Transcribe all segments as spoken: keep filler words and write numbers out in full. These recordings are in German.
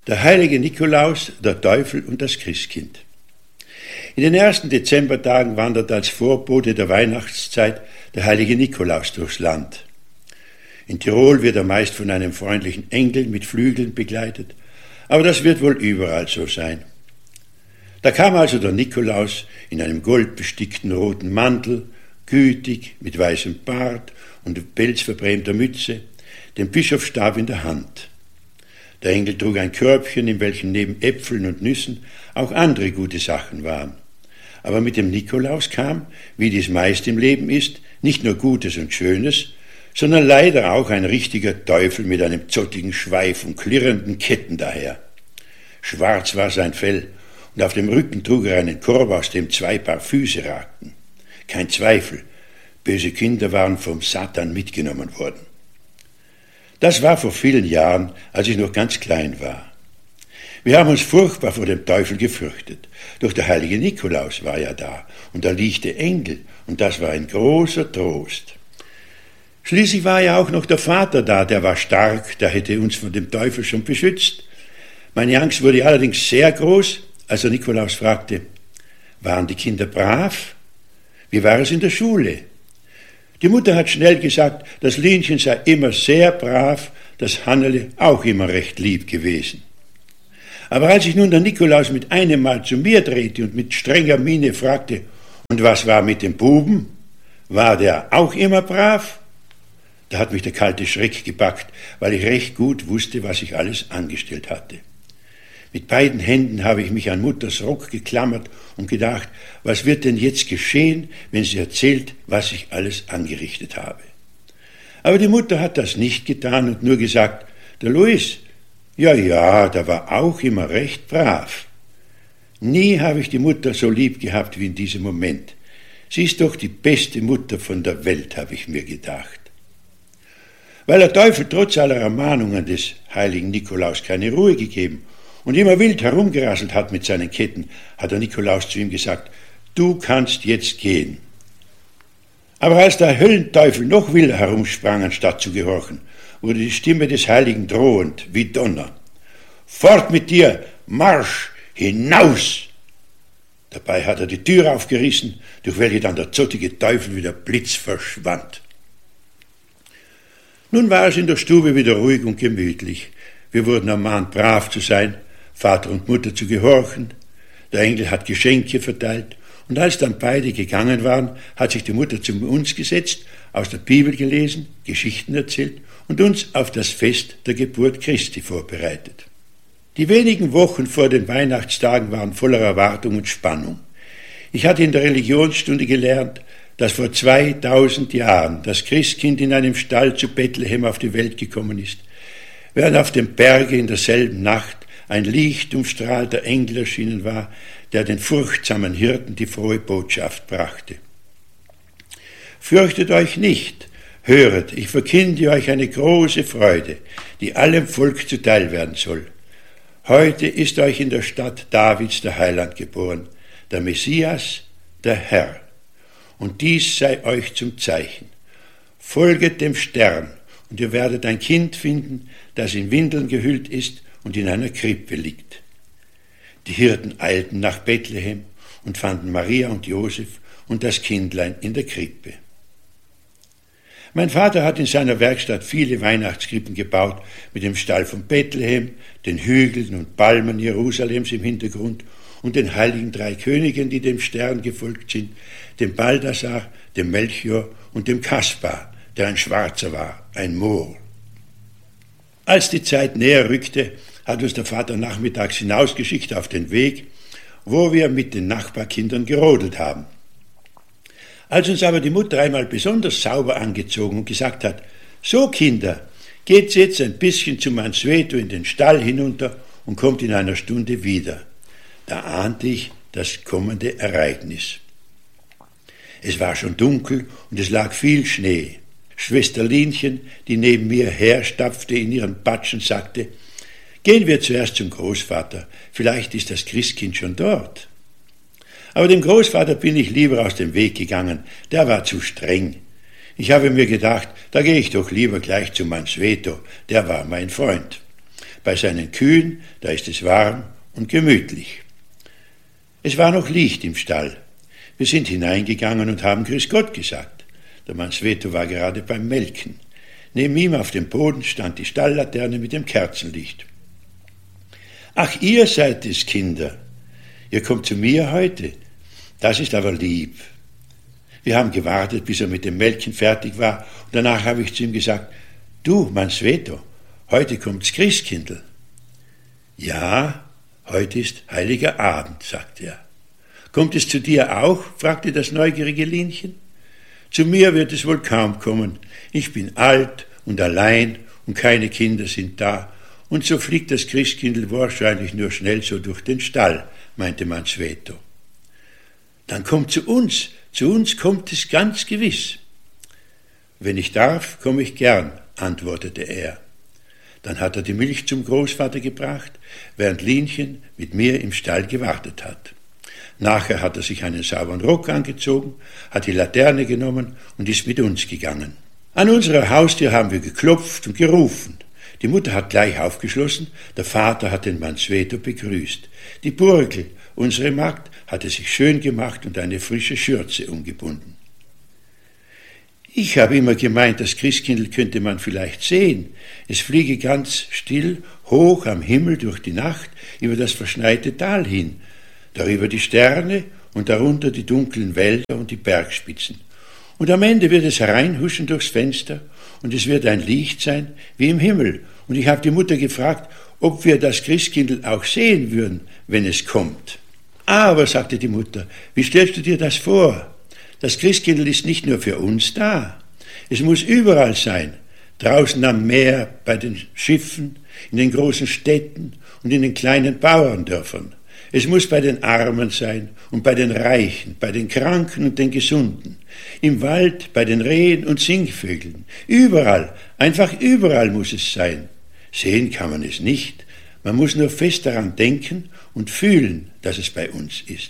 Der heilige Nikolaus, der Teufel und das Christkind. In den ersten Dezembertagen wandert als Vorbote der Weihnachtszeit der heilige Nikolaus durchs Land. In Tirol wird er meist von einem freundlichen Engel mit Flügeln begleitet, aber das wird wohl überall so sein. Da kam also der Nikolaus in einem goldbestickten roten Mantel, gütig, mit weißem Bart und pelzverbrämter Mütze, den Bischofsstab in der Hand. Der Engel trug ein Körbchen, in welchem neben Äpfeln und Nüssen auch andere gute Sachen waren. Aber mit dem Nikolaus kam, wie dies meist im Leben ist, nicht nur Gutes und Schönes, sondern leider auch ein richtiger Teufel mit einem zottigen Schweif und klirrenden Ketten daher. Schwarz war sein Fell, und auf dem Rücken trug er einen Korb, aus dem zwei Paar Füße ragten. Kein Zweifel, böse Kinder waren vom Satan mitgenommen worden. Das war vor vielen Jahren, als ich noch ganz klein war. Wir haben uns furchtbar vor dem Teufel gefürchtet. Doch der heilige Nikolaus war ja da und da liegte Engel und das war ein großer Trost. Schließlich war ja auch noch der Vater da, der war stark, der hätte uns vor dem Teufel schon beschützt. Meine Angst wurde allerdings sehr groß, als der Nikolaus fragte, waren die Kinder brav? Wie war es in der Schule? Die Mutter hat schnell gesagt, das Linchen sei immer sehr brav, das Hannele auch immer recht lieb gewesen. Aber als sich nun der Nikolaus mit einem Mal zu mir drehte und mit strenger Miene fragte, und was war mit dem Buben? War der auch immer brav? Da hat mich der kalte Schreck gepackt, weil ich recht gut wusste, was ich alles angestellt hatte. Mit beiden Händen habe ich mich an Mutters Rock geklammert und gedacht, was wird denn jetzt geschehen, wenn sie erzählt, was ich alles angerichtet habe. Aber die Mutter hat das nicht getan und nur gesagt, der Luis, ja, ja, der war auch immer recht brav. Nie habe ich die Mutter so lieb gehabt wie in diesem Moment. Sie ist doch die beste Mutter von der Welt, habe ich mir gedacht. Weil der Teufel trotz aller Ermahnungen des heiligen Nikolaus keine Ruhe gegeben und immer wild herumgerasselt hat mit seinen Ketten, hat der Nikolaus zu ihm gesagt, du kannst jetzt gehen. Aber als der Höllenteufel noch wilder herumsprang, anstatt zu gehorchen, wurde die Stimme des Heiligen drohend, wie Donner. Fort mit dir, Marsch, hinaus! Dabei hat er die Tür aufgerissen, durch welche dann der zottige Teufel wie der Blitz verschwand. Nun war es in der Stube wieder ruhig und gemütlich. Wir wurden ermahnt, brav zu sein, Vater und Mutter zu gehorchen. Der Engel hat Geschenke verteilt und als dann beide gegangen waren, hat sich die Mutter zu uns gesetzt, aus der Bibel gelesen, Geschichten erzählt und uns auf das Fest der Geburt Christi vorbereitet. Die wenigen Wochen vor den Weihnachtstagen waren voller Erwartung und Spannung. Ich hatte in der Religionsstunde gelernt, dass vor zweitausend Jahren das Christkind in einem Stall zu Bethlehem auf die Welt gekommen ist, während auf dem Berge in derselben Nacht ein lichtumstrahlter Engel erschienen war, der den furchtsamen Hirten die frohe Botschaft brachte. Fürchtet euch nicht, höret, ich verkünde euch eine große Freude, die allem Volk zuteil werden soll. Heute ist euch in der Stadt Davids der Heiland geboren, der Messias, der Herr. Und dies sei euch zum Zeichen. Folget dem Stern, und ihr werdet ein Kind finden, das in Windeln gehüllt ist und in einer Krippe liegt. Die Hirten eilten nach Bethlehem und fanden Maria und Josef und das Kindlein in der Krippe. Mein Vater hat in seiner Werkstatt viele Weihnachtskrippen gebaut, mit dem Stall von Bethlehem, den Hügeln und Palmen Jerusalems im Hintergrund und den heiligen drei Königen, die dem Stern gefolgt sind, dem Balthasar, dem Melchior und dem Kaspar, der ein Schwarzer war, ein Moor. Als die Zeit näher rückte, hat uns der Vater nachmittags hinausgeschickt auf den Weg, wo wir mit den Nachbarkindern gerodelt haben. Als uns aber die Mutter einmal besonders sauber angezogen und gesagt hat, so Kinder, geht jetzt ein bisschen zu Mansueto in den Stall hinunter und kommt in einer Stunde wieder. Da ahnte ich das kommende Ereignis. Es war schon dunkel und es lag viel Schnee. Schwester Linchen, die neben mir herstapfte in ihren Patschen, sagte, gehen wir zuerst zum Großvater, vielleicht ist das Christkind schon dort. Aber dem Großvater bin ich lieber aus dem Weg gegangen, der war zu streng. Ich habe mir gedacht, da gehe ich doch lieber gleich zu Mansueto, der war mein Freund. Bei seinen Kühen, da ist es warm und gemütlich. Es war noch Licht im Stall. Wir sind hineingegangen und haben Grüß Gott gesagt. Der Mansueto war gerade beim Melken. Neben ihm auf dem Boden stand die Stalllaterne mit dem Kerzenlicht. »Ach, ihr seid es, Kinder. Ihr kommt zu mir heute. Das ist aber lieb.« Wir haben gewartet, bis er mit dem Melken fertig war, und danach habe ich zu ihm gesagt, »Du, Mansueto, heute kommt's Christkindl.« »Ja, heute ist heiliger Abend«, sagte er. »Kommt es zu dir auch?« fragte das neugierige Linchen. »Zu mir wird es wohl kaum kommen. Ich bin alt und allein und keine Kinder sind da. Und so fliegt das Christkindl wahrscheinlich nur schnell so durch den Stall«, meinte Mansueto. »Dann kommt zu uns, zu uns kommt es ganz gewiss.« »Wenn ich darf, komme ich gern«, antwortete er. Dann hat er die Milch zum Großvater gebracht, während Linchen mit mir im Stall gewartet hat. Nachher hat er sich einen sauberen Rock angezogen, hat die Laterne genommen und ist mit uns gegangen. An unserer Haustür haben wir geklopft und gerufen. Die Mutter hat gleich aufgeschlossen, der Vater hat den Mansueto begrüßt. Die Burgel, unsere Magd, hatte sich schön gemacht und eine frische Schürze umgebunden. Ich habe immer gemeint, das Christkindl könnte man vielleicht sehen. Es fliege ganz still hoch am Himmel durch die Nacht über das verschneite Tal hin, darüber die Sterne und darunter die dunklen Wälder und die Bergspitzen. Und am Ende wird es hereinhuschen durchs Fenster und es wird ein Licht sein wie im Himmel. Und ich habe die Mutter gefragt, ob wir das Christkindl auch sehen würden, wenn es kommt. Aber, sagte die Mutter, wie stellst du dir das vor? Das Christkindl ist nicht nur für uns da. Es muss überall sein. Draußen am Meer, bei den Schiffen, in den großen Städten und in den kleinen Bauerndörfern. Es muss bei den Armen sein und bei den Reichen, bei den Kranken und den Gesunden. Im Wald, bei den Rehen und Singvögeln. Überall, einfach überall muss es sein. Sehen kann man es nicht. Man muss nur fest daran denken und fühlen, dass es bei uns ist.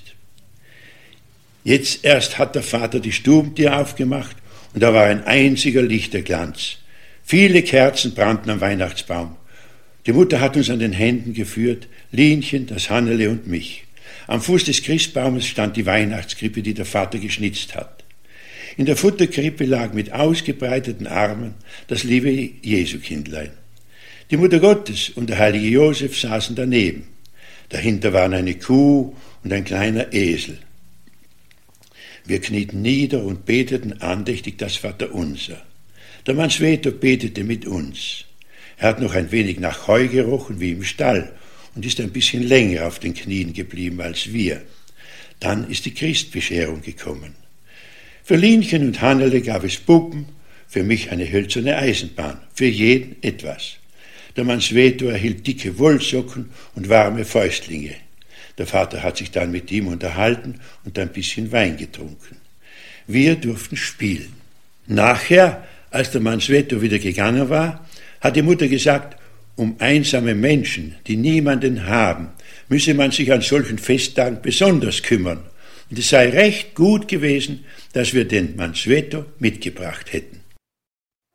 Jetzt erst hat der Vater die Stubentür aufgemacht und da war ein einziger Lichterglanz. Viele Kerzen brannten am Weihnachtsbaum. Die Mutter hat uns an den Händen geführt, Linchen, das Hannele und mich. Am Fuß des Christbaumes stand die Weihnachtskrippe, die der Vater geschnitzt hat. In der Futterkrippe lag mit ausgebreiteten Armen das liebe Jesukindlein. Die Mutter Gottes und der heilige Josef saßen daneben. Dahinter waren eine Kuh und ein kleiner Esel. Wir knieten nieder und beteten andächtig das Vaterunser. Der Mansueto betete mit uns. Er hat noch ein wenig nach Heu gerochen wie im Stall und ist ein bisschen länger auf den Knien geblieben als wir. Dann ist die Christbescherung gekommen. Für Linchen und Hannele gab es Puppen, für mich eine hölzerne Eisenbahn, für jeden etwas. Der Mansueto erhielt dicke Wollsocken und warme Fäustlinge. Der Vater hat sich dann mit ihm unterhalten und ein bisschen Wein getrunken. Wir durften spielen. Nachher, als der Mansueto wieder gegangen war, hat die Mutter gesagt, um einsame Menschen, die niemanden haben, müsse man sich an solchen Festtagen besonders kümmern. Und es sei recht gut gewesen, dass wir den Mansueto mitgebracht hätten.